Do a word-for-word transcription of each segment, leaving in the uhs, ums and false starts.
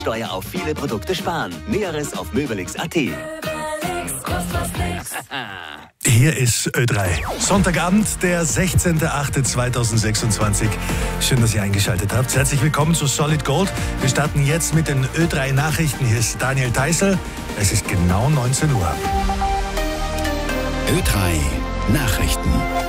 Steuer auf viele Produkte sparen. Näheres auf Möbelix punkt at. Hier ist Ö drei. Sonntagabend, der sechzehnter achter zweitausendsechsundzwanzig. Schön, dass ihr eingeschaltet habt. Herzlich willkommen zu Solid Gold. Wir starten jetzt mit den Ö drei Nachrichten. Hier ist Daniel Theißl. Es ist genau neunzehn Uhr. Ö drei Nachrichten.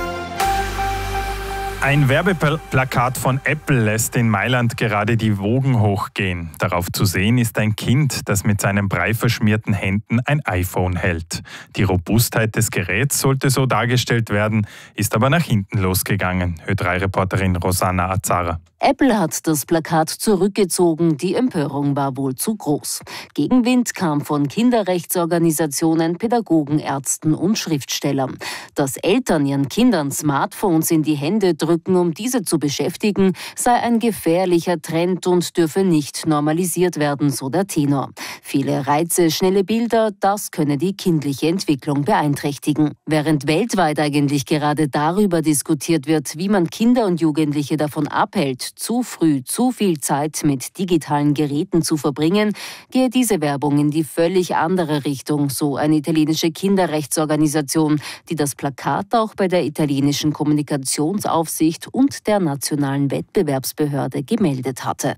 Ein Werbeplakat von Apple lässt in Mailand gerade die Wogen hochgehen. Darauf zu sehen ist ein Kind, das mit seinen breiverschmierten Händen ein iPhone hält. Die Robustheit des Geräts sollte so dargestellt werden, ist aber nach hinten losgegangen. Ö drei Reporterin Rosanna Azara. Apple hat das Plakat zurückgezogen, die Empörung war wohl zu groß. Gegenwind kam von Kinderrechtsorganisationen, Pädagogen, Ärzten und Schriftstellern. Dass Eltern ihren Kindern Smartphones in die Hände drücken, um diese zu beschäftigen, sei ein gefährlicher Trend und dürfe nicht normalisiert werden, so der Tenor. Viele Reize, schnelle Bilder, das könne die kindliche Entwicklung beeinträchtigen. Während weltweit eigentlich gerade darüber diskutiert wird, wie man Kinder und Jugendliche davon abhält, zu früh zu viel Zeit mit digitalen Geräten zu verbringen, gehe diese Werbung in die völlig andere Richtung, so eine italienische Kinderrechtsorganisation, die das Plakat auch bei der italienischen Kommunikationsaufsicht und der nationalen Wettbewerbsbehörde gemeldet hatte.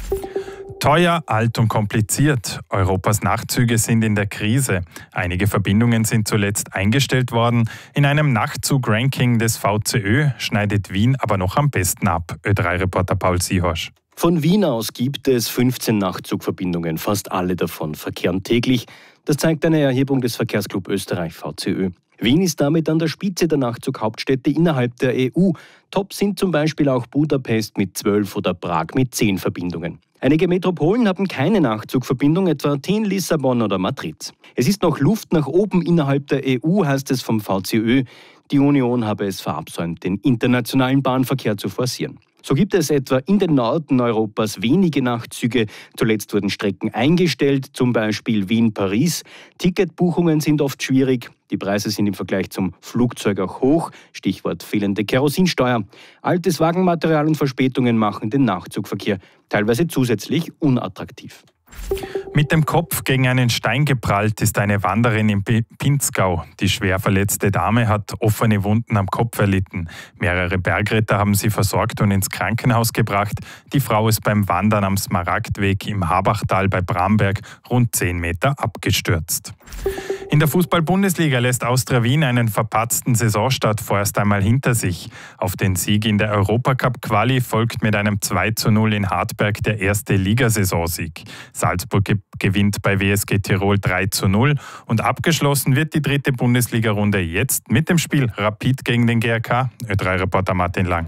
Teuer, alt und kompliziert. Europas Nachtzüge sind in der Krise. Einige Verbindungen sind zuletzt eingestellt worden. In einem Nachtzug-Ranking des V C Ö schneidet Wien aber noch am besten ab. Ö drei Reporter Paul Siehosch. Von Wien aus gibt es fünfzehn Nachtzugverbindungen. Fast alle davon verkehren täglich. Das zeigt eine Erhebung des Verkehrsclub Österreich V C Ö. Wien ist damit an der Spitze der Nachtzughauptstädte innerhalb der E U. Top sind zum Beispiel auch Budapest mit zwölf oder Prag mit zehn Verbindungen. Einige Metropolen haben keine Nachtzugverbindung, etwa Athen, Lissabon oder Madrid. Es ist noch Luft nach oben innerhalb der E U, heißt es vom V C Ö. Die Union habe es verabsäumt, den internationalen Bahnverkehr zu forcieren. So gibt es etwa in den Norden Europas wenige Nachtzüge. Zuletzt wurden Strecken eingestellt, zum Beispiel Wien-Paris. Ticketbuchungen sind oft schwierig. Die Preise sind im Vergleich zum Flugzeug auch hoch. Stichwort fehlende Kerosinsteuer. Altes Wagenmaterial und Verspätungen machen den Nachtzugverkehr teilweise zusätzlich unattraktiv. Mit dem Kopf gegen einen Stein geprallt ist eine Wanderin im Pinzgau. Die schwer verletzte Dame hat offene Wunden am Kopf erlitten. Mehrere Bergretter haben sie versorgt und ins Krankenhaus gebracht. Die Frau ist beim Wandern am Smaragdweg im Habachtal bei Bramberg rund zehn Meter abgestürzt. In der Fußball-Bundesliga lässt Austria Wien einen verpatzten Saisonstart vorerst einmal hinter sich. Auf den Sieg in der Europacup-Quali folgt mit einem zwei zu null in Hartberg der erste Ligasaisonsieg. Salzburg gewinnt bei W S G Tirol drei zu null und abgeschlossen wird die dritte Bundesliga-Runde jetzt mit dem Spiel Rapid gegen den G R K. Ö drei Reporter Martin Lang.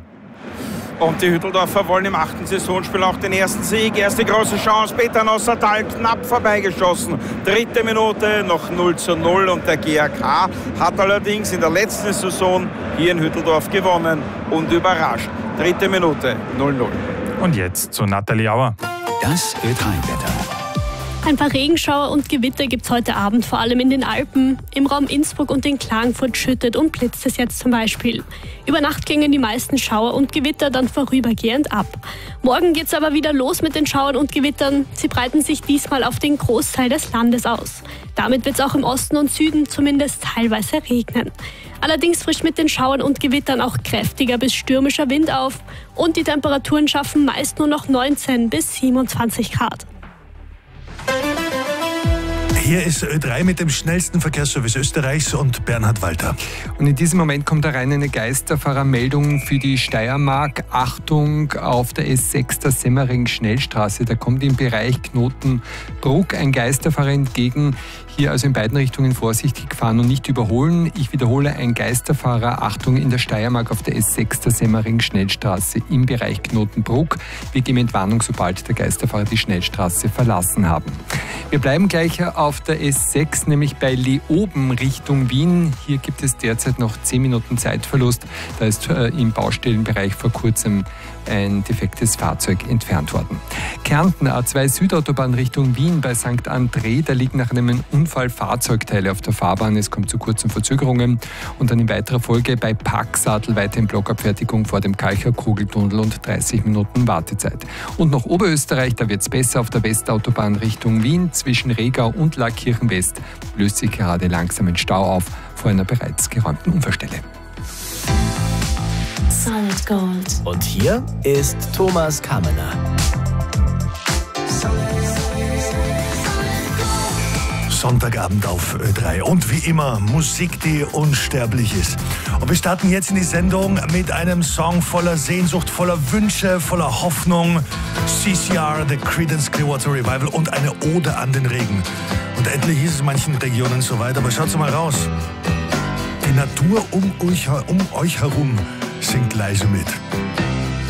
Und die Hütteldorfer wollen im achten Saisonspiel auch den ersten Sieg. Erste große Chance, Peter Nossertal knapp vorbeigeschossen. Dritte Minute, noch null zu null und der G R K hat allerdings in der letzten Saison hier in Hütteldorf gewonnen und überrascht. Dritte Minute, null null. Und jetzt zu Nathalie Auer. Das Ö drei Wetter. Ein paar Regenschauer und Gewitter gibt es heute Abend, vor allem in den Alpen. Im Raum Innsbruck und in Klagenfurt schüttet und blitzt es jetzt zum Beispiel. Über Nacht gingen die meisten Schauer und Gewitter dann vorübergehend ab. Morgen geht es aber wieder los mit den Schauern und Gewittern. Sie breiten sich diesmal auf den Großteil des Landes aus. Damit wird es auch im Osten und Süden zumindest teilweise regnen. Allerdings frischt mit den Schauern und Gewittern auch kräftiger bis stürmischer Wind auf. Und die Temperaturen schaffen meist nur noch neunzehn bis siebenundzwanzig Grad. Hier ist Ö drei mit dem schnellsten Verkehrsservice Österreichs und Bernhard Walter. Und in diesem Moment kommt da rein eine Geisterfahrermeldung für die Steiermark. Achtung, auf der S sechs der Semmering-Schnellstraße. Da kommt im Bereich Knotenbruck ein Geisterfahrer entgegen. Hier also in beiden Richtungen vorsichtig fahren und nicht überholen. Ich wiederhole, ein Geisterfahrer, Achtung, in der Steiermark auf der S sechs der Semmering-Schnellstraße im Bereich Knotenbruck. Wir geben Entwarnung, sobald der Geisterfahrer die Schnellstraße verlassen haben. Wir bleiben gleich auf der S sechs, nämlich bei Leoben Richtung Wien. Hier gibt es derzeit noch zehn Minuten Zeitverlust. Da ist äh, im Baustellenbereich vor kurzem ein defektes Fahrzeug entfernt worden. Kärnten A zwei Südautobahn Richtung Wien bei Sankt André, da liegen nach einem Unfall Fahrzeugteile auf der Fahrbahn. Es kommt zu kurzen Verzögerungen und dann in weiterer Folge bei Packsadel weiterhin Blockabfertigung vor dem Kalcher Kugeltunnel und dreißig Minuten Wartezeit. Und noch Oberösterreich, da wird es besser auf der Westautobahn Richtung Wien zwischen Regau und Lackirchen West löst sich gerade langsam ein Stau auf vor einer bereits geräumten Unfallstelle. Solid Gold. Und hier ist Thomas Kamener. Sonntagabend auf Ö drei. Und wie immer, Musik, die unsterblich ist. Und wir starten jetzt in die Sendung mit einem Song voller Sehnsucht, voller Wünsche, voller Hoffnung. C C R, The Creedence Clearwater Revival und eine Ode an den Regen. Und endlich ist es in manchen Regionen soweit, aber schaut mal raus. Die Natur um euch, um euch herum singt leise mit.